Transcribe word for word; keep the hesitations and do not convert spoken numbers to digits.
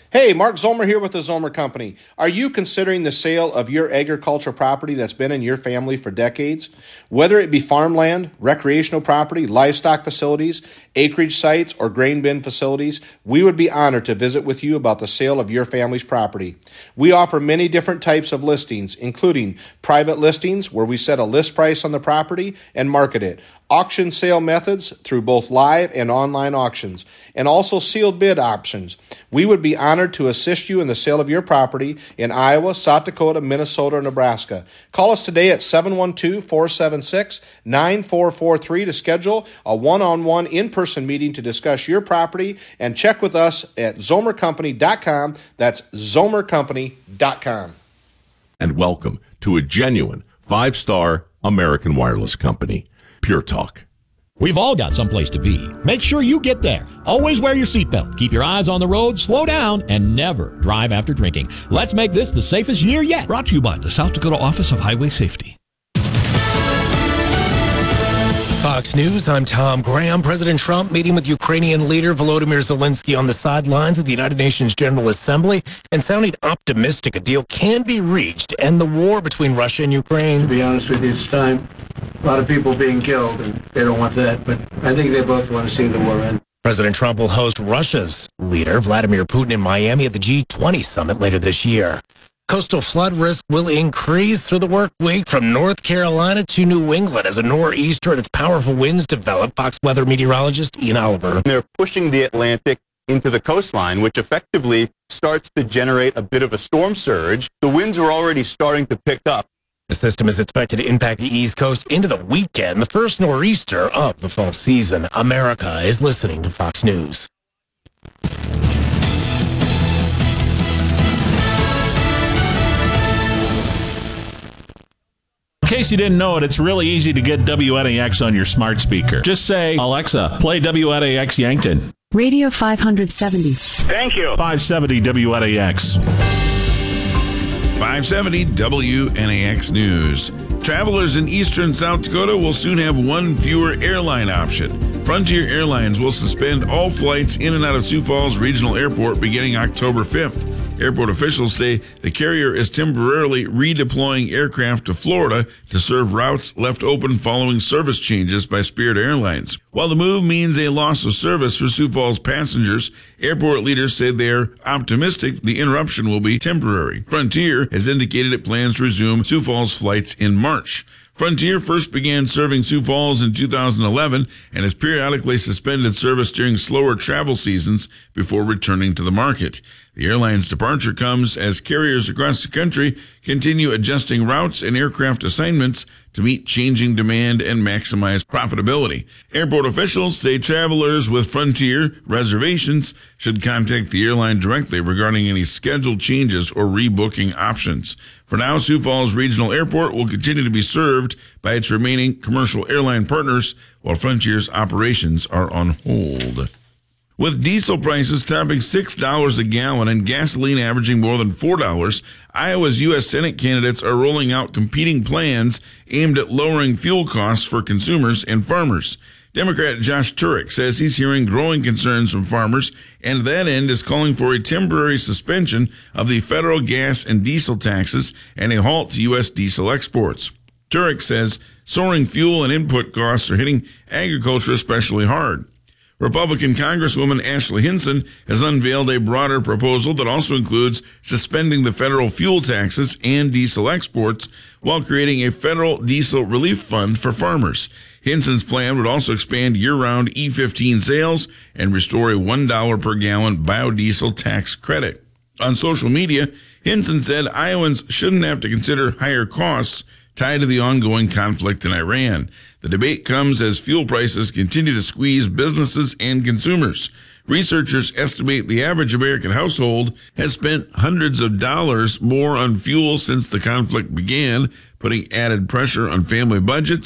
Hey, Mark Zomer here with the Zomer Company. Are you considering the sale of your agricultural property that's been in your family for decades? Whether it be farmland, recreational property, livestock facilities, acreage sites, or grain bin facilities, we would be honored to visit with you about the sale of your family's property. We offer many different types of listings, including private listings where we set a list price on the property and market it, auction sale methods through both live and online auctions, and also sealed bid options. We would be honored to assist you in the sale of your property in Iowa, South Dakota, Minnesota, or Nebraska. Call us today at seven one two, four seven six, nine four four three to schedule a one-on-one in-person meeting to discuss your property, and check with us at zomer company dot com. That's zomer company dot com. And welcome to a genuine five-star American wireless company. Pure Talk. We've all got someplace to be. Make sure you get there. Always wear your seatbelt. Keep your eyes on the road, slow down, and never drive after drinking. Let's make this the safest year yet. Brought to you by the South Dakota Office of Highway Safety. Fox News, I'm Tom Graham. President Trump meeting with Ukrainian leader Volodymyr Zelensky on the sidelines of the United Nations General Assembly and sounding optimistic a deal can be reached to end the war between Russia and Ukraine. To be honest with you, it's time. A lot of people being killed, and they don't want that, but I think they both want to see the war end. President Trump will host Russia's leader, Vladimir Putin, in Miami at the G twenty summit later this year. Coastal flood risk will increase through the work week from North Carolina to New England as a nor'easter and its powerful winds develop. Fox weather meteorologist Ian Oliver. They're pushing the Atlantic into the coastline, which effectively starts to generate a bit of a storm surge. The winds are already starting to pick up. The system is expected to impact the East Coast into the weekend, the first nor'easter of the fall season. America is listening to Fox News. In case you didn't know it, it's really easy to get W N A X on your smart speaker. Just say, Alexa, play W N A X Yankton. Radio five seventy. Thank you. five seventy W N A X. five seventy W N A X News. Travelers in eastern South Dakota will soon have one fewer airline option. Frontier Airlines will suspend all flights in and out of Sioux Falls Regional Airport beginning October fifth. Airport officials say the carrier is temporarily redeploying aircraft to Florida to serve routes left open following service changes by Spirit Airlines. While the move means a loss of service for Sioux Falls passengers, airport leaders say they're optimistic the interruption will be temporary. Frontier has indicated it plans to resume Sioux Falls flights in March. Frontier first began serving Sioux Falls in two thousand eleven and has periodically suspended service during slower travel seasons before returning to the market. The airline's departure comes as carriers across the country continue adjusting routes and aircraft assignments to meet changing demand and maximize profitability. Airport officials say travelers with Frontier reservations should contact the airline directly regarding any schedule changes or rebooking options. For now, Sioux Falls Regional Airport will continue to be served by its remaining commercial airline partners while Frontier's operations are on hold. With diesel prices topping six dollars a gallon and gasoline averaging more than four dollars, Iowa's U S Senate candidates are rolling out competing plans aimed at lowering fuel costs for consumers and farmers. Democrat Josh Turek says he's hearing growing concerns from farmers, and to that end is calling for a temporary suspension of the federal gas and diesel taxes and a halt to U S diesel exports. Turek says soaring fuel and input costs are hitting agriculture especially hard. Republican Congresswoman Ashley Hinson has unveiled a broader proposal that also includes suspending the federal fuel taxes and diesel exports while creating a federal diesel relief fund for farmers. Hinson's plan would also expand year-round E fifteen sales and restore a one dollar per gallon biodiesel tax credit. On social media, Hinson said Iowans shouldn't have to consider higher costs tied to the ongoing conflict in Iran. The debate comes as fuel prices continue to squeeze businesses and consumers. Researchers estimate the average American household has spent hundreds of dollars more on fuel since the conflict began, putting added pressure on family budgets